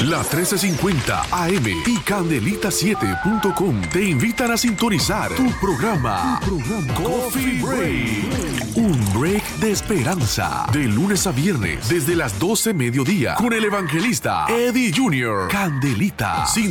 La 1350 AM y Candelita7.com te invitan a sintonizar tu programa Coffee Break. Un break de esperanza. De lunes a viernes, desde las 12 mediodía, con el evangelista Eddie Jr. Candelita.